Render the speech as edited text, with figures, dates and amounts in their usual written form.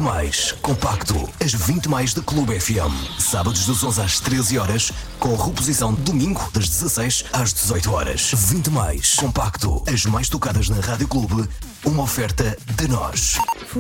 mais compacto. As 20 mais da Clube FM. Sábados das 11 às 13 horas, com reposição domingo das 16 às 18 horas. 20 mais compacto. As mais tocadas na Rádio Clube. Uma oferta de nós.